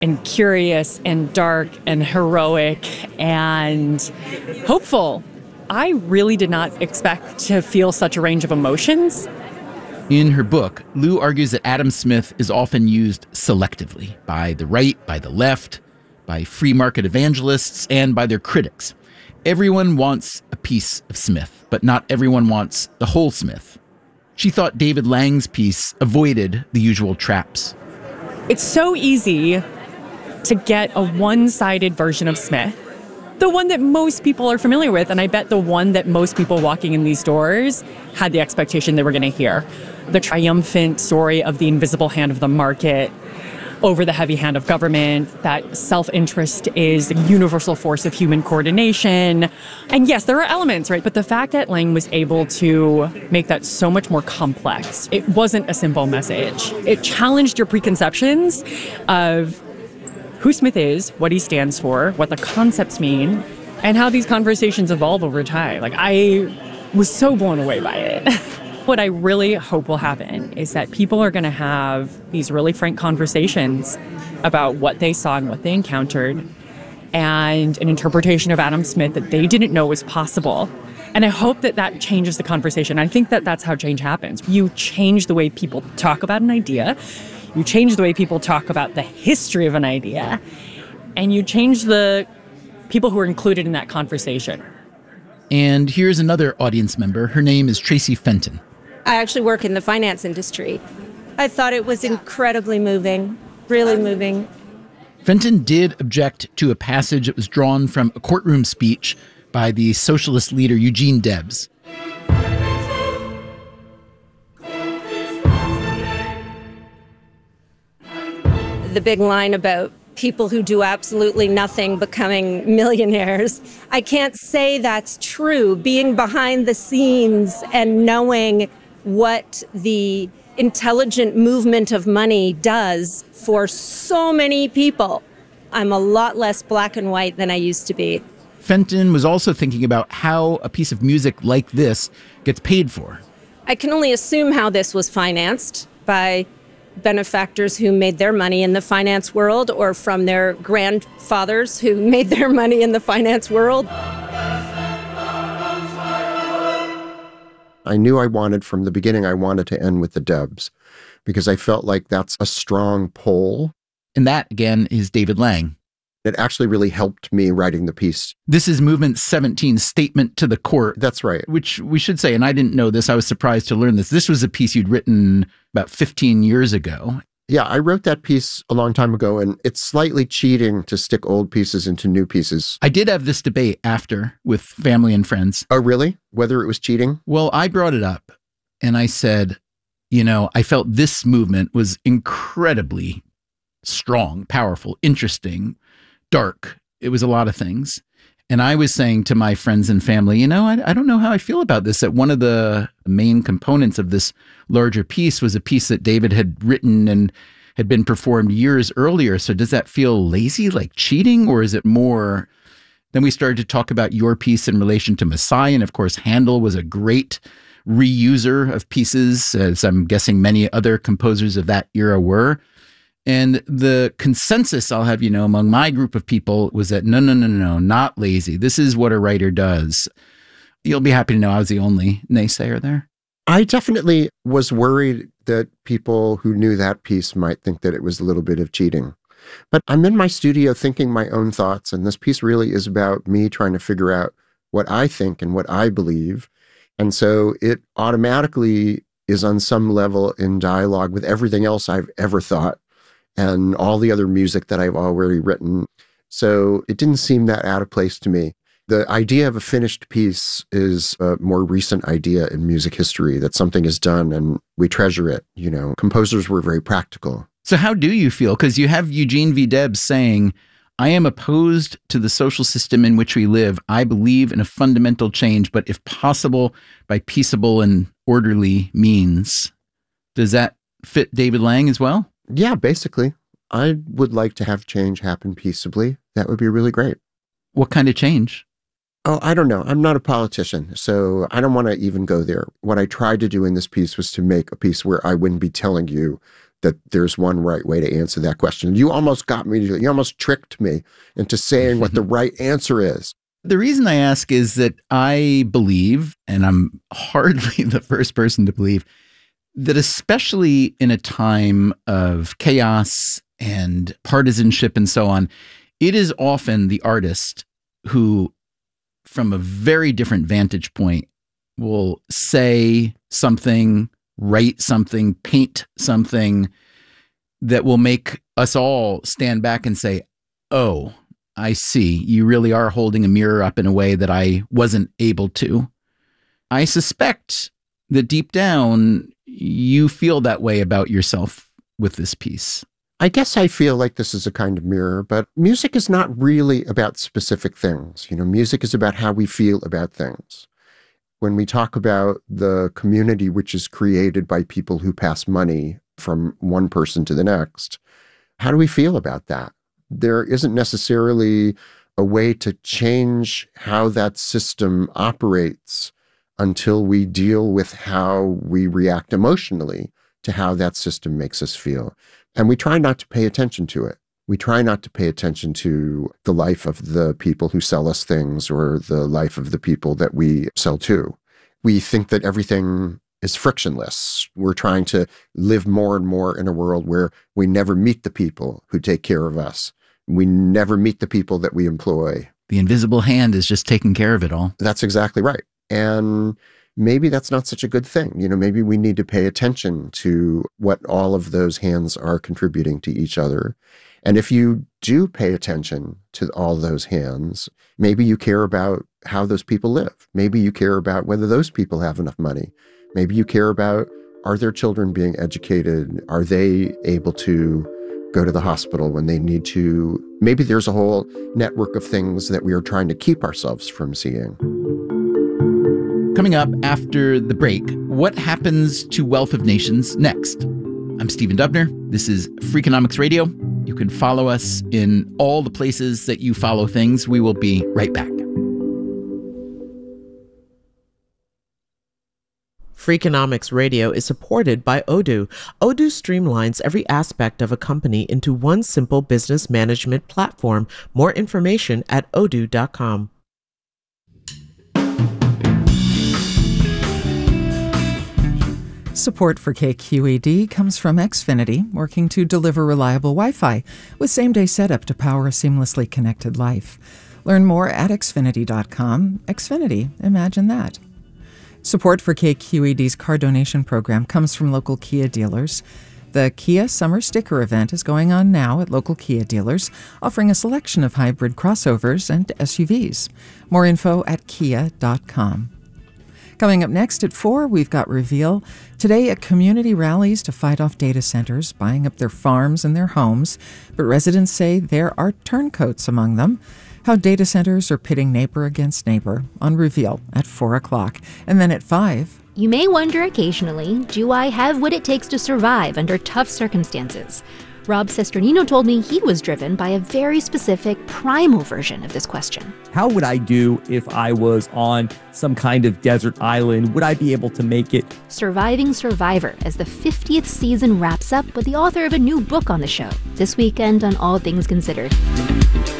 and curious and dark and heroic and hopeful. I really did not expect to feel such a range of emotions. In her book, Lou argues that Adam Smith is often used selectively by the right, by the left, by free market evangelists, and by their critics. Everyone wants a piece of Smith, but not everyone wants the whole Smith. She thought David Lang's piece avoided the usual traps. It's so easy to get a one-sided version of Smith, the one that most people are familiar with, and I bet the one that most people walking in these doors had the expectation they were going to hear. The triumphant story of the invisible hand of the market over the heavy hand of government, that self-interest is a universal force of human coordination. And yes, there are elements, right? But the fact that Lang was able to make that so much more complex, it wasn't a simple message. It challenged your preconceptions of who Smith is, what he stands for, what the concepts mean, and how these conversations evolve over time. Like, I was so blown away by it. What I really hope will happen is that people are going to have these really frank conversations about what they saw and what they encountered, and an interpretation of Adam Smith that they didn't know was possible. And I hope that that changes the conversation. I think that that's how change happens. You change the way people talk about an idea. You change the way people talk about the history of an idea, and you change the people who are included in that conversation. And here's another audience member. Her name is Tracy Fenton. I actually work in the finance industry. I thought it was incredibly moving, really moving. Fenton did object to a passage that was drawn from a courtroom speech by the socialist leader Eugene Debs. The big line about people who do absolutely nothing becoming millionaires. I can't say that's true. Being behind the scenes and knowing what the intelligent movement of money does for so many people, I'm a lot less black and white than I used to be. Fenton was also thinking about how a piece of music like this gets paid for. I can only assume how this was financed by benefactors who made their money in the finance world, or from their grandfathers who made their money in the finance world. I knew from the beginning, I wanted to end with the Debs, because I felt like that's a strong pull. And that, again, is David Lang. It actually really helped me writing the piece. This is Movement 17's Statement to the Court. That's right. Which we should say, and I didn't know this, I was surprised to learn this. This was a piece you'd written about 15 years ago. Yeah, I wrote that piece a long time ago, and it's slightly cheating to stick old pieces into new pieces. I did have this debate after with family and friends. Oh, really? Whether it was cheating? Well, I brought it up, and I said, I felt this movement was incredibly strong, powerful, interesting, dark. It was a lot of things. And I was saying to my friends and family, I don't know how I feel about this, that one of the main components of this larger piece was a piece that David had written and had been performed years earlier. So does that feel lazy, like cheating, or is it more? Then we started to talk about your piece in relation to Messiah. And of course, Handel was a great reuser of pieces, as I'm guessing many other composers of that era were. And the consensus, I'll have you know, among my group of people was that no, not lazy. This is what a writer does. You'll be happy to know I was the only naysayer there. I definitely was worried that people who knew that piece might think that it was a little bit of cheating. But I'm in my studio thinking my own thoughts, and this piece really is about me trying to figure out what I think and what I believe. And so it automatically is on some level in dialogue with everything else I've ever thought and all the other music that I've already written. So it didn't seem that out of place to me. The idea of a finished piece is a more recent idea in music history, that something is done and we treasure it. Composers were very practical. So how do you feel? Because you have Eugene V. Debs saying, I am opposed to the social system in which we live. I believe in a fundamental change, but if possible, by peaceable and orderly means. Does that fit David Lang as well? Yeah, basically. I would like to have change happen peaceably. That would be really great. What kind of change? Oh, I don't know. I'm not a politician, so I don't want to even go there. What I tried to do in this piece was to make a piece where I wouldn't be telling you that there's one right way to answer that question. You almost tricked me into saying what the right answer is. The reason I ask is that I believe, and I'm hardly the first person to believe, that especially in a time of chaos and partisanship and so on, it is often the artist who, from a very different vantage point, will say something, write something, paint something that will make us all stand back and say, oh, I see. You really are holding a mirror up in a way that I wasn't able to. I suspect that deep down, you feel that way about yourself with this piece. I guess I feel like this is a kind of mirror, but music is not really about specific things. Music is about how we feel about things. When we talk about the community which is created by people who pass money from one person to the next, how do we feel about that? There isn't necessarily a way to change how that system operates until we deal with how we react emotionally to how that system makes us feel. And we try not to pay attention to it. We try not to pay attention to the life of the people who sell us things or the life of the people that we sell to. We think that everything is frictionless. We're trying to live more and more in a world where we never meet the people who take care of us. We never meet the people that we employ. The invisible hand is just taking care of it all. That's exactly right. And maybe that's not such a good thing. Maybe we need to pay attention to what all of those hands are contributing to each other. And if you do pay attention to all those hands, maybe you care about how those people live. Maybe you care about whether those people have enough money. Maybe you care about, are their children being educated? Are they able to go to the hospital when they need to? Maybe there's a whole network of things that we are trying to keep ourselves from seeing. Coming up after the break, what happens to Wealth of Nations next? I'm Stephen Dubner. This is Freakonomics Radio. You can follow us in all the places that you follow things. We will be right back. Freakonomics Radio is supported by Odoo. Odoo streamlines every aspect of a company into one simple business management platform. More information at odoo.com. Support for KQED comes from Xfinity, working to deliver reliable Wi-Fi with same-day setup to power a seamlessly connected life. Learn more at xfinity.com. Xfinity, imagine that. Support for KQED's car donation program comes from local Kia dealers. The Kia Summer Sticker event is going on now at local Kia dealers, offering a selection of hybrid crossovers and SUVs. More info at kia.com. Coming up next at 4, we've got Reveal. Today, at community rallies to fight off data centers, buying up their farms and their homes. But residents say there are turncoats among them. How data centers are pitting neighbor against neighbor on Reveal at 4 o'clock. And then at 5... You may wonder occasionally, do I have what it takes to survive under tough circumstances? Rob Sesternino told me he was driven by a very specific primal version of this question. How would I do if I was on some kind of desert island? Would I be able to make it? Surviving Survivor, as the 50th season wraps up with the author of a new book on the show. This weekend on All Things Considered.